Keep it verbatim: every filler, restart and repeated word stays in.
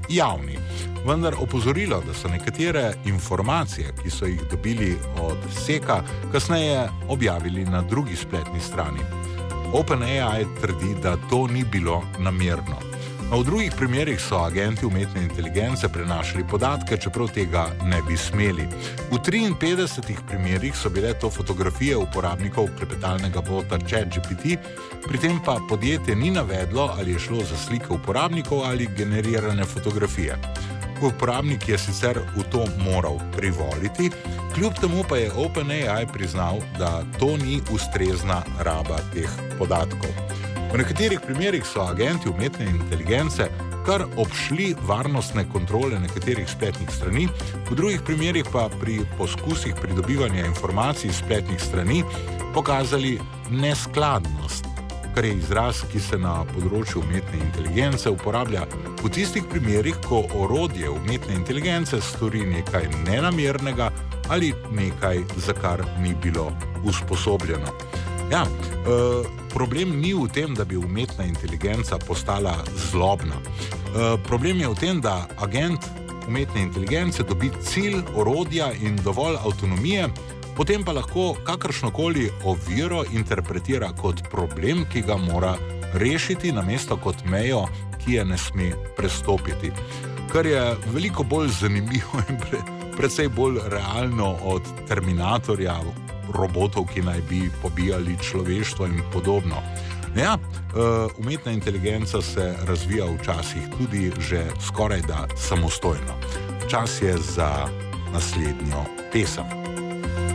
javni. Vendar opozorilo, da so nekatere informacije, ki so jih dobili od Seka, kasneje objavili na drugi spletni strani. OpenAI trdi, da to ni bilo namerno. V drugih primerih so agenti umetne inteligence prenašali podatke, čeprav tega ne bi smeli. V triinpetdesetih primerih so bile to fotografije uporabnikov klepetalnega bota ChatGPT, pri tem pa podjetje ni navedlo, ali je šlo za slike uporabnikov ali generirane fotografije. Uporabnik je sicer v to moral privoliti, kljub temu pa je OpenAI priznal, da to ni ustrezna raba teh podatkov. V nekaterih primerih so agenti umetne inteligence kar obšli varnostne kontrole nekaterih spletnih strani, v drugih primerih pa pri poskusih pridobivanja informacij iz spletnih strani pokazali neskladnost, kar je izraz, ki se na področju umetne inteligence uporablja v tistih primerih, ko orodje umetne inteligence stori nekaj nenamernega ali nekaj, za kar ni bilo usposobljeno. Ja, e, problem ni v tem, da bi umetna inteligenca postala zlobna. E, problem je v tem, da agent umetne inteligence dobi cilj, orodja in dovolj avtonomije, potem pa lahko kakršnokoli oviro interpretira kot problem, ki ga mora rešiti, namesto kot mejo, ki je ne sme prestopiti. Kar je veliko bolj zanimivo in pre, precej bolj realno od Terminatorja, robotov, ki naj bi pobijali človeštvo in podobno. Ja, umetna inteligenca se razvija včasih tudi že skoraj da samostojno. Čas je za naslednjo pesem.